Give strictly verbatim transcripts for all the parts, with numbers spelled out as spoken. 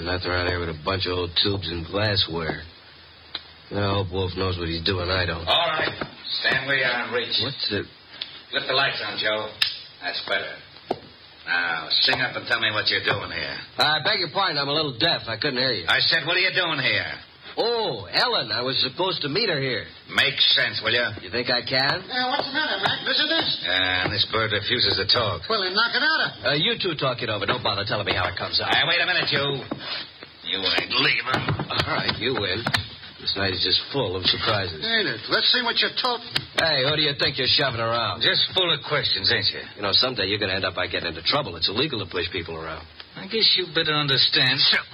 nothing around here but a bunch of old tubes and glassware. I hope Wolf knows what he's doing. I don't. All right. Stand where you are and reach. What's the... Flip the lights on, Joe. That's better. Now, sing up and tell me what you're doing here. I beg your pardon. I'm a little deaf. I couldn't hear you. I said, what are you doing here? Oh, Ellen. I was supposed to meet her here. Make sense, will you? You think I can? Uh, what's the matter, Mac? Visitors? Yeah, and this bird refuses to talk. Well, then knock it out of Uh, you two talk it over. Don't bother telling me how it comes out. Hey, wait a minute, you. You ain't leaving. All right, you win. This night is just full of surprises. Ain't it? Let's see what you're toting. Hey, who do you think you're shoving around? Just full of questions, ain't you? You know, someday you're going to end up by getting into trouble. It's illegal to push people around. I guess you better understand.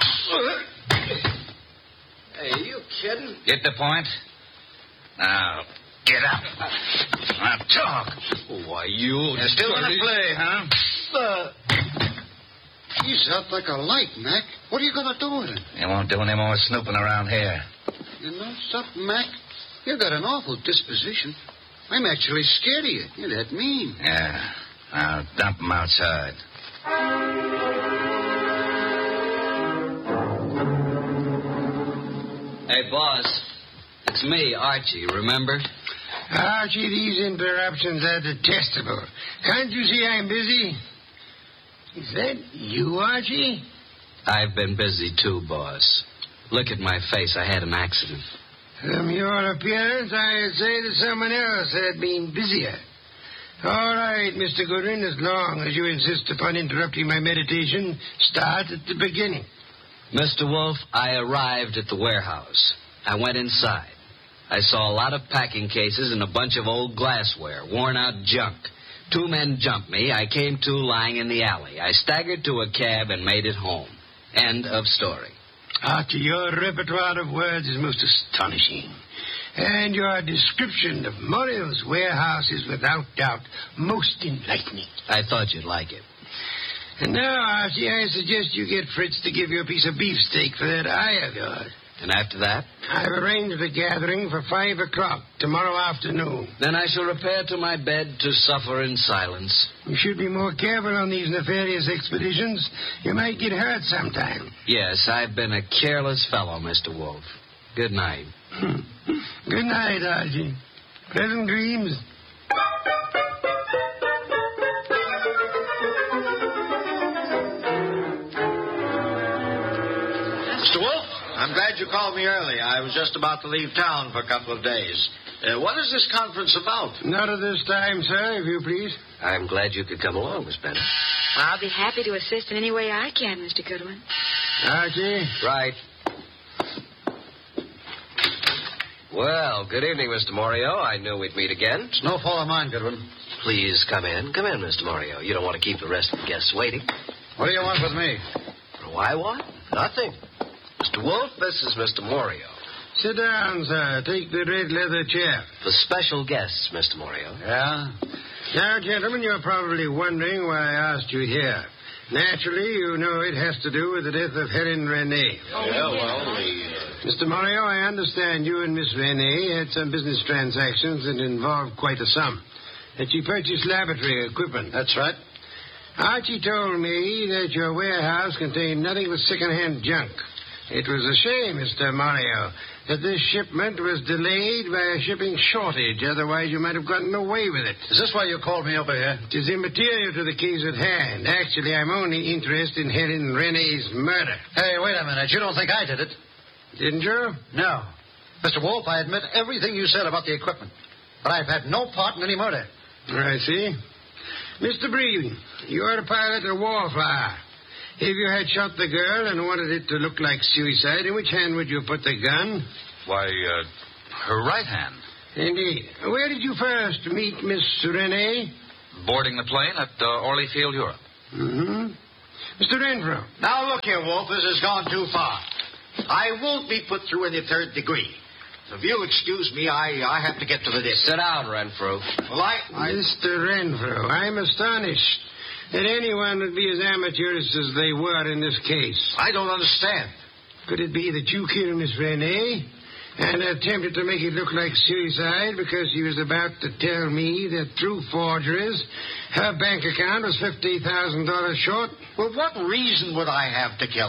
Hey, are you kidding? Get the point? Now, get up. Now, talk. Why, you... You're still going to play, huh? Uh, He's out like a light, Mac. What are you going to do with him? You won't do any more snooping around here. You know something, Mac? You got an awful disposition. I'm actually scared of you. You're that mean. Yeah. I'll dump him outside. Hey, boss. It's me, Archie, remember? Archie, these interruptions are detestable. Can't you see I'm busy? Is that you, Archie? I've been busy, too, boss. Look at my face. I had an accident. From your appearance, I'd say that someone else had been busier. All right, Mister Goodwin, as long as you insist upon interrupting my meditation, start at the beginning. Mister Wolf, I arrived at the warehouse. I went inside. I saw a lot of packing cases and a bunch of old glassware, worn-out junk. Two men jumped me. I came to lying in the alley. I staggered to a cab and made it home. End of story. Archie, your repertoire of words is most astonishing. And your description of Morrill's warehouse is without doubt most enlightening. I thought you'd like it. And now, Archie, I suggest you get Fritz to give you a piece of beefsteak for that eye of yours. And after that? I've arranged a gathering for five o'clock tomorrow afternoon. Then I shall repair to my bed to suffer in silence. You should be more careful on these nefarious expeditions. You might get hurt sometime. Yes, I've been a careless fellow, Mister Wolf. Good night. Good night, Archie. Pleasant dreams. Mister Wolf, I'm glad you called me early. I was just about to leave town for a couple of days. Uh, what is this conference about? Not at this time, sir, if you please. I'm glad you could come along, Miss Bennett. I'll be happy to assist in any way I can, Mister Goodwin. Archie? Right. Well, good evening, Mister Morio. I knew we'd meet again. It's no fault of mine, Goodwin. Please come in. Come in, Mister Morio. You don't want to keep the rest of the guests waiting. What do you want with me? Why, what? Nothing. Mister Wolf, this is Mister Morio. Sit down, sir. Take the red leather chair. The special guests, Mister Morio. Yeah? Now, gentlemen, you're probably wondering why I asked you here. Naturally, you know it has to do with the death of Helen Renee. Oh, yeah, well, we... Uh... Mister Morio, I understand you and Miss Renee had some business transactions that involved quite a sum. That you purchased laboratory equipment. That's right. Archie told me that your warehouse contained nothing but second-hand junk. It was a shame, Mister Morio, that this shipment was delayed by a shipping shortage. Otherwise, you might have gotten away with it. Is this why you called me over here? It is immaterial to the case at hand. Actually, I'm only interested in Helen Renee's murder. Hey, wait a minute. You don't think I did it? Didn't you? No. Mister Wolf, I admit everything you said about the equipment. But I've had no part in any murder. I see. Mister Bree, you are a pilot of Wallflower. If you had shot the girl and wanted it to look like suicide, in which hand would you put the gun? Why, uh, her right hand. Indeed. Where did you first meet Miss Renee? Boarding the plane at uh, Orly Field, Europe. Mm-hmm. Mister Renfrew. Now, look here, Wolf. This has gone too far. I won't be put through any third degree. If you'll excuse me, I, I have to get to the disc. Sit down, Renfrew. Well, I... I... Mister Renfrew, I'm astonished that anyone would be as amateurish as they were in this case. I don't understand. Could it be that you killed Miss Renee and attempted to make it look like suicide because she was about to tell me that through forgeries her bank account was fifty thousand dollars short? Well, what reason would I have to kill her?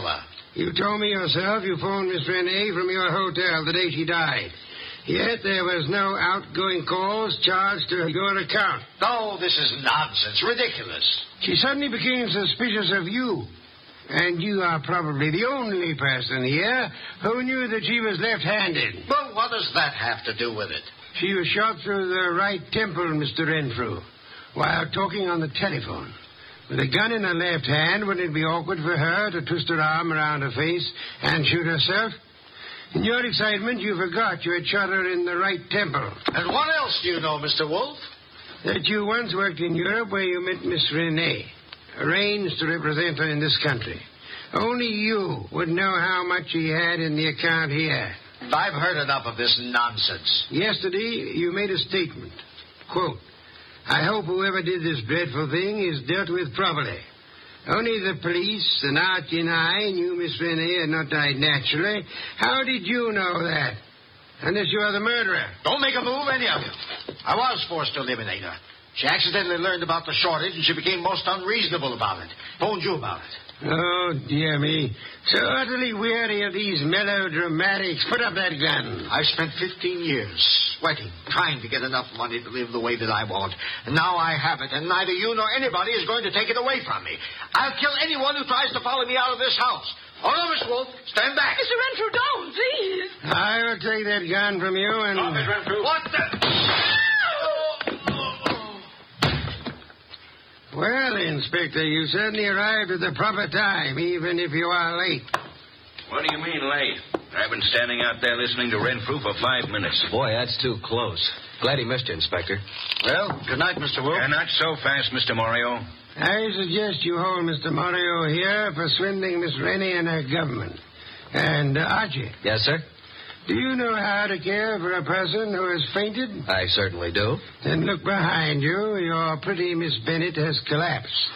You told me yourself you phoned Miss Renee from your hotel the day she died. Yet there was no outgoing calls charged to your account. No, this is nonsense. Ridiculous. She suddenly became suspicious of you. And you are probably the only person here who knew that she was left-handed. Well, what does that have to do with it? She was shot through the right temple, Mister Renfrew, while talking on the telephone. With a gun in her left hand, wouldn't it be awkward for her to twist her arm around her face and shoot herself? In your excitement, you forgot you had shot her in the right temple. And what else do you know, Mister Wolf? That you once worked in Europe where you met Miss Renee, arranged to represent her in this country. Only you would know how much she had in the account here. I've heard enough of this nonsense. Yesterday, you made a statement. Quote, I hope whoever did this dreadful thing is dealt with properly. Only the police and Archie and I knew Miss Renee had not died naturally. How did you know that? Unless you are the murderer. Don't make a move, any of you. I was forced to eliminate her. She accidentally learned about the shortage, and she became most unreasonable about it. Phoned you about it. Oh, dear me. So utterly weary of these melodramatics. Put up that gun. I've spent fifteen years sweating, trying to get enough money to live the way that I want. And now I have it, and neither you nor anybody is going to take it away from me. I'll kill anyone who tries to follow me out of this house. Oh, no, Miss Wolf. Stand back. Mister Renfrew, don't, please. I will take that gun from you and... Stop it, Renfrew. What the... Well, Inspector, you certainly arrived at the proper time, even if you are late. What do you mean late? I've been standing out there listening to Renfrew for five minutes. Boy, that's too close. Glad he missed you, Inspector. Well, good night, Mister Wolf. Uh, not so fast, Mister Morio. I suggest you hold Mister Morio here for swindling Miss Rennie and her government. And, uh, Archie. Yes, sir? Do you know how to care for a person who has fainted? I certainly do. Then look behind you. Your pretty Miss Bennett has collapsed.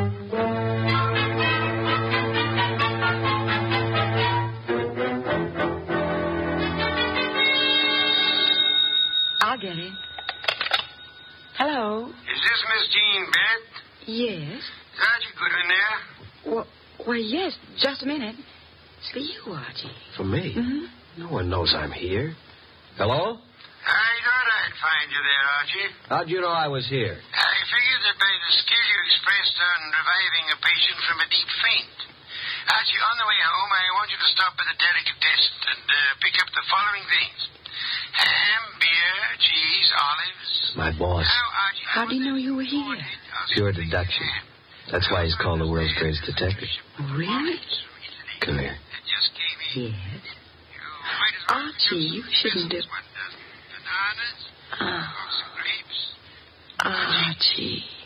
I'll get it. Hello? Is this Miss Jean Bennett? Yes? Is Archie Goodwin there? Well, well, yes. Just a minute. It's for you, Archie. For me? Mm-hmm. No one knows I'm here. Hello? I thought I'd find you there, Archie. How'd you know I was here? I figured that by the skill you expressed on reviving a patient from a deep faint. Archie, on the way home, I want you to stop at the delicatessen and uh, pick up the following things. Ham, beer, cheese, olives. My boss. Now, Archie, How do you know you were here? Pure deduction. That's why he's called the world's greatest detective. Really? Come here. Yes. Archie, you shouldn't have... Bananas, Oh. grapes. Archie.